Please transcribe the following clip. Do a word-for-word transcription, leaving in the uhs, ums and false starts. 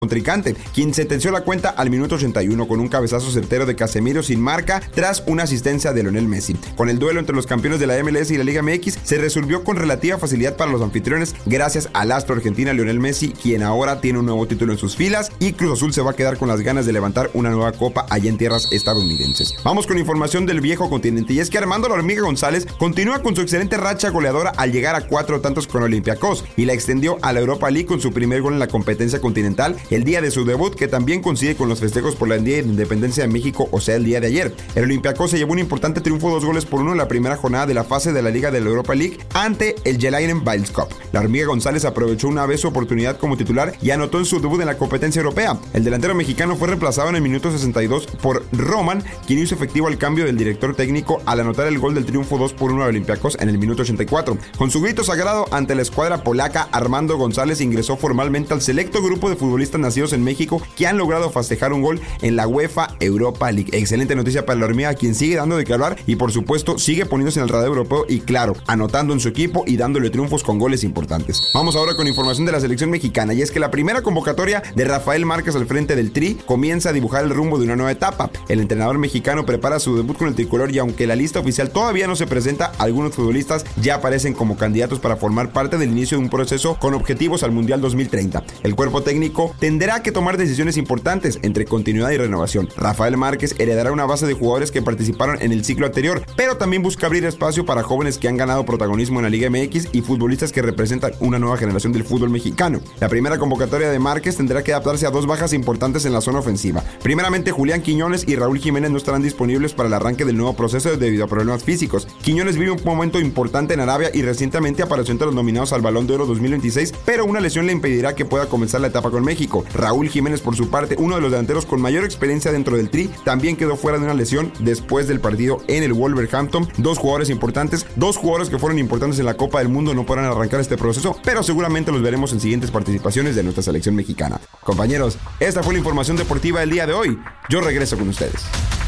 contrincante, quien sentenció la cuenta al minuto ochenta y uno con un cabezazo certero de Casemiro sin marca tras una asistencia de Lionel Messi. Con el duelo entre los campeones de la M L S y la Liga M X se resolvió con relativa facilidad para los anfitriones gracias al astro argentino Lionel Messi, quien ahora tiene un nuevo título en sus filas, y Cruz Azul se va a quedar con las ganas de levantar una nueva copa allá en tierras estadounidenses. Vamos con información del viejo continente, y es que Armando La Hormiga González continúa con su excelente racha goleadora al llegar a cuatro tantos con Olympiacos y la extendió a la Europa League con su primer gol en la competencia continental el día de su debut, que también coincide con los festejos por la Día de Independencia de México, o sea el día de ayer. El Olympiacos se llevó un importante triunfo, dos goles por uno en la primera jornada de la fase de la Liga de la Europa League ante el Gelainen Cup. La Hormiga González aprovechó una vez su oportunidad como titular y anotó en su debut en la competencia europea. El delantero mexicano fue reemplazado en el minuto sesenta y dos por Roman, quien hizo efectivo el cambio del director técnico al anotar el gol del triunfo dos por uno de Olympiacos en el minuto ochenta y cuatro. Con su grito sagrado ante la escuadra polaca, Armando González ingresó formalmente al selecto grupo de futbolistas nacidos en México que han logrado festejar un gol en la UEFA Europa League. Excelente noticia para la Hormiga, quien sigue dando de qué hablar y por supuesto sigue poniéndose en el radar europeo y claro, anotando en su equipo y dándole triunfos con goles importantes. Vamos ahora con información de la selección mexicana, y es que la primera convocatoria de Rafael Márquez al frente del Tri comienza a dibujar el rumbo de una nueva etapa. El entrenador mexicano prepara su debut con el tricolor y aunque la lista oficial todavía no se presenta, algunos futbolistas ya aparecen como candidatos para formar parte del inicio de un proceso con objetivos al Mundial dos mil treinta. El cuerpo técnico tendrá que tomar decisiones importantes entre continuidad y renovación. Rafael Márquez heredará una base de jugadores que participaron en el ciclo anterior, pero también busca abrir espacio para jóvenes que han ganado protagonismo en la Liga M X y futbolistas que representan una nueva generación del fútbol mexicano. La primera convocatoria de Márquez tendrá que adaptarse a dos bajas importantes en la zona ofensiva. Primeramente, Julián Quiñones y Raúl Jiménez no estarán disponibles para el arranque del nuevo proceso debido a problemas físicos. Quiñones vive un momento importante en Arabia y recientemente apareció entre los nominados al Balón de Oro dos mil veintiséis, pero una lesión le impedirá que pueda comenzar la etapa con México. Raúl Jiménez, por su parte, uno de los delanteros con mayor experiencia dentro del Tri, también quedó fuera de una lesión después del partido en el Wolverhampton. Dos jugadores importantes, dos jugadores que fueron importantes en la Copa del Mundo no podrán arrancar este proceso, pero seguramente los veremos en siguientes participaciones de nuestra selección mexicana. Compañeros, esta fue la información deportiva del día de hoy. Yo regreso con ustedes.